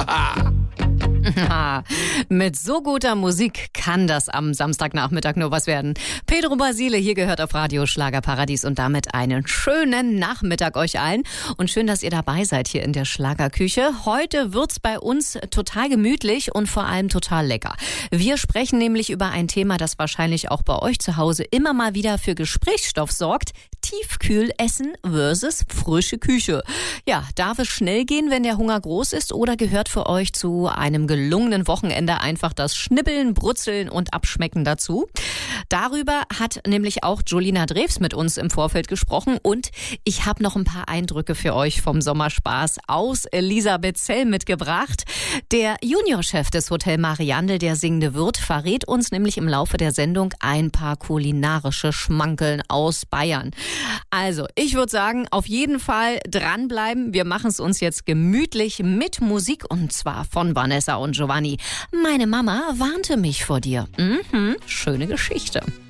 Mit so guter Musik kann das am Samstagnachmittag nur was werden. Pedro Basile hier gehört auf Radio Schlagerparadies und damit einen schönen Nachmittag euch allen. Und schön, dass ihr dabei seid hier in der Schlagerküche. Heute wird's bei uns total gemütlich und vor allem total lecker. Wir sprechen nämlich über ein Thema, das wahrscheinlich auch bei euch zu Hause immer mal wieder für Gesprächsstoff sorgt. Tiefkühlessen versus frische Küche. Ja, darf es schnell gehen, wenn der Hunger groß ist, oder gehört für euch zu einem gelungenen Wochenende einfach das Schnibbeln, Brutzeln und Abschmecken dazu? Darüber hat nämlich auch Julina Drews mit uns im Vorfeld gesprochen und ich habe noch ein paar Eindrücke für euch vom Sommerspaß aus Elisabethzell mitgebracht. Der Juniorchef des Hotel Mariandel, der singende Wirt, verrät uns nämlich im Laufe der Sendung ein paar kulinarische Schmankeln aus Bayern. Also, ich würde sagen, auf jeden Fall dranbleiben. Wir machen es uns jetzt gemütlich mit Musik und zwar von Vanessa und Giovanni. Meine Mama warnte mich vor dir. Schöne Geschichte.